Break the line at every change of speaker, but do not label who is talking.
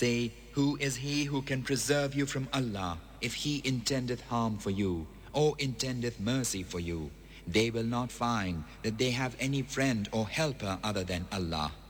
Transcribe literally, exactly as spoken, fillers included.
Say, who is he who can preserve you from Allah if he intendeth harm for you or intendeth mercy for you? They will not find that they have any friend or helper other than Allah.